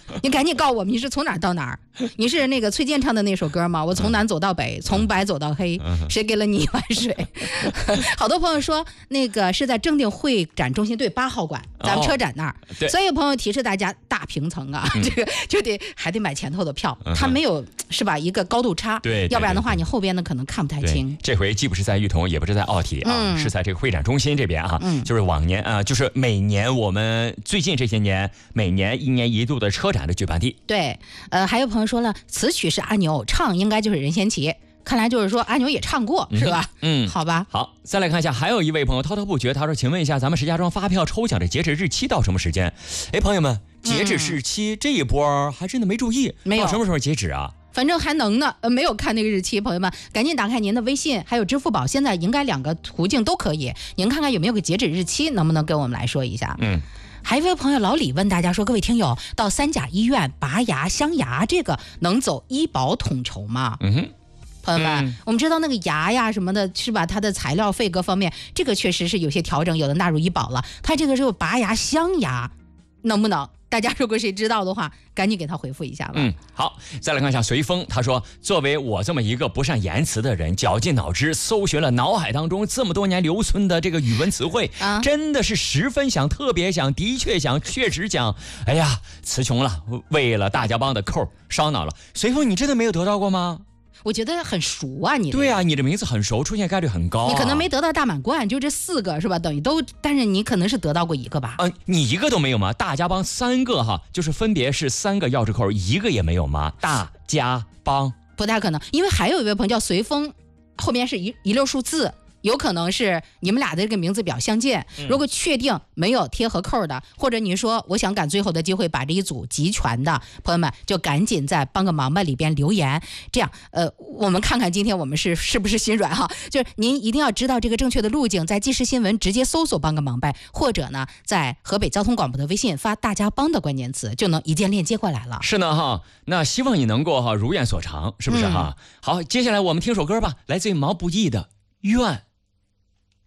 你赶紧告诉我们你是从哪儿到哪儿？你是那个崔健唱的那首歌吗？我从南走到北，从白走到黑，谁给了你一碗水？好多朋友说那个是在正定会展中心对8号馆，咱们车展那儿。所以有朋友提示大家大平层啊，这个就还得买前头的票，它没有是吧一个高度差， 对， 要不然的话你后边呢可能看不太清。 这回既不是在裕彤，也不是在奥体啊，是在这个会展中心这边啊。就是往年啊，就是每年我们最近这些年，每年1年1度的车展的举办地。 对，还有朋友说了，词曲是阿牛，唱应该就是任贤齐。看来就是说阿牛也唱过，是吧？好吧。 好，再来看一下，还有一位朋友滔滔不绝，他说：“请问一下，咱们石家庄发票抽奖的截止日期到什么时间？”哎，朋友们，截止日期这一波还真的没注意， 没有到什么时候截止啊？ 反正还能呢，没有看那个日期，朋友们赶紧打开您的微信，还有支付宝，现在应该2个途径都可以，您看看有没有个截止日期，能不能跟我们来说一下？还有一位朋友老李问大家说，各位听友，到3甲医院拔牙镶牙这个能走医保统筹吗？朋友们，我们知道那个牙呀什么的，是吧？它的材料费各方面，这个确实是有些调整，有的纳入医保了。它这个是拔牙镶牙，能不能？大家如果谁知道的话，赶紧给他回复一下吧。 好，再来看一下随风，他说：“作为我这么一个不善言辞的人，绞尽脑汁搜寻了脑海当中这么多年留存的这个语文词汇，真的是十分想、特别想、的确想、确实想。哎呀，词穷了，为了大家帮的扣烧脑了。随风，你真的没有得到过吗？” 我觉得很熟啊，你对啊，你的名字很熟，出现概率很高。 你可能没得到大满贯，就这4个是吧？等于都，但是你可能是得到过1个吧？ 你1个都没有吗？大家帮3个哈，就是分别是3个钥匙扣，1个也没有吗？大家帮不太可能，因为还有一位朋友叫随风，后面是一溜数字。有可能是你们俩的这个名字比较相近，如果确定没有贴合扣的，或者你说我想赶最后的机会把这一组集全的朋友们，就赶紧在帮个忙吧里边留言，这样我们看看今天我们是不是心软哈，就是您一定要知道这个正确的路径，在即时新闻直接搜索帮个忙呗，或者呢在河北交通广播的微信发大家帮的关键词，就能一键链接过来了。 是呢哈，那希望你能够如愿所偿，是不是哈？好，接下来我们听首歌吧，来自于毛不易的《愿》。